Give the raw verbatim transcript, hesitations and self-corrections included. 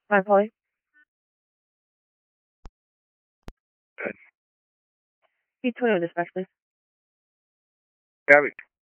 Hi, Polly. Good. Hey, Toyota dispatch, please. Gabby.